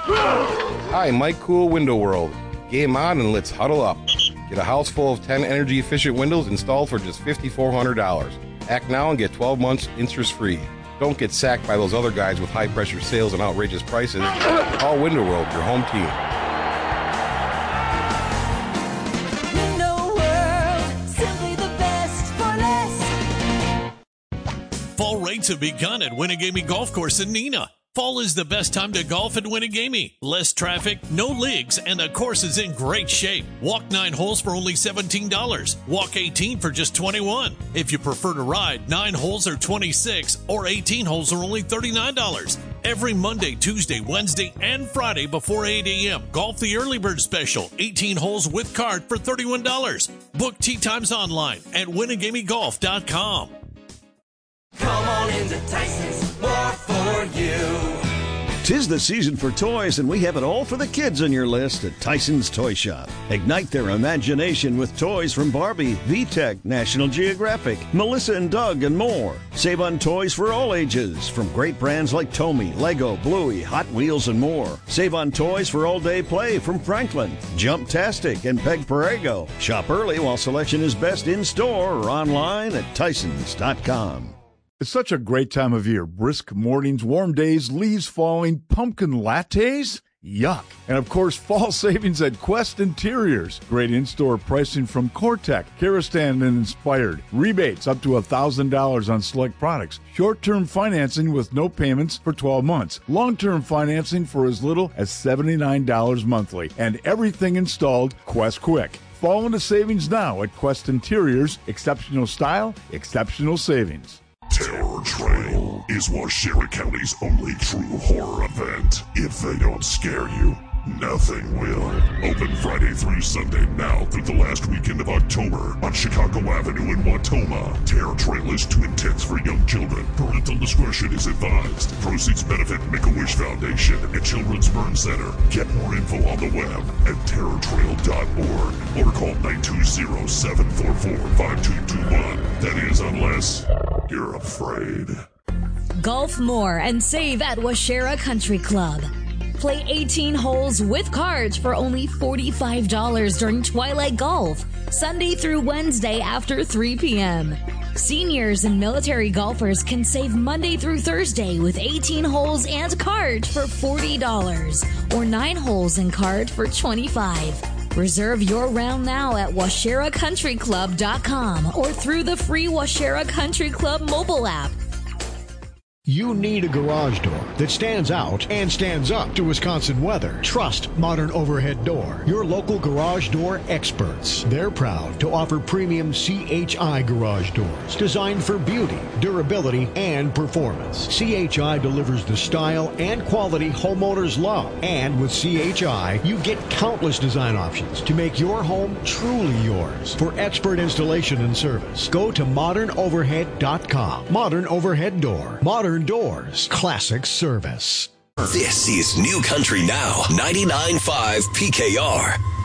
Hi, Mike Cool, Window World. Game on and let's huddle up. Get a house full of 10 energy-efficient windows installed for just $5,400. Act now and get 12 months interest-free. Don't get sacked by those other guys with high-pressure sales and outrageous prices. Call Window World, your home team. Window World, simply the best for less. Fall rates have begun at Winnegamie Golf Course in Neenah. Fall is the best time to golf at Winnegamie. Less traffic, no leagues, and the course is in great shape. Walk 9 holes for only $17. Walk 18 for just $21. If you prefer to ride, 9 holes are $26 or 18 holes are only $39. Every Monday, Tuesday, Wednesday, and Friday before 8 a.m. Golf the Early Bird Special. 18 holes with card for $31. Book tee times online at WinnegamieGolf.com. Come on into Tyson's, more for you. 'Tis the season for toys, and we have it all for the kids on your list at Tyson's Toy Shop. Ignite their imagination with toys from Barbie, VTech, National Geographic, Melissa and Doug, and more. Save on toys for all ages, from great brands like Tomy, Lego, Bluey, Hot Wheels, and more. Save on toys for all-day play from Franklin, Jumptastic, and Peg Perego. Shop early while selection is best in-store or online at Tysons.com. It's such a great time of year. Brisk mornings, warm days, leaves falling, pumpkin lattes? Yuck. And of course, fall savings at Quest Interiors. Great in-store pricing from Cortec, Karastan, and Inspired. Rebates up to $1,000 on select products. Short-term financing with no payments for 12 months. Long-term financing for as little as $79 monthly. And everything installed Quest Quick. Fall into savings now at Quest Interiors. Exceptional style, exceptional savings. Terror Trail is Waushara County's only true horror event. If they don't scare you, nothing will. Open Friday through Sunday now through the last weekend of October on Chicago Avenue in Wautoma. Terror Trail is too intense for young children. Parental discretion is advised. Proceeds benefit Make-A-Wish Foundation and Children's Burn Center. Get more info on the web at terrortrail.org or call 920-744-5221. That is, unless you're afraid. Golf more and save at Waushara Country Club. Play 18 holes with cards for only $45 during Twilight Golf, Sunday through Wednesday after 3 p.m. Seniors and military golfers can save Monday through Thursday with 18 holes and cards for $40 or 9 holes and card for $25. Reserve your round now at WausharaCountryClub.com or through the free Waushara Country Club mobile app. You need a garage door that stands out and stands up to Wisconsin weather. Trust Modern Overhead Door, your local garage door experts. They're proud to offer premium CHI garage doors designed for beauty, durability, and performance. CHI delivers the style and quality homeowners love. And with CHI, you get countless design options to make your home truly yours. For expert installation and service, go to modernoverhead.com. Modern Overhead Door. Modern Doors. Classic service. This is New Country Now, 99.5 PKR.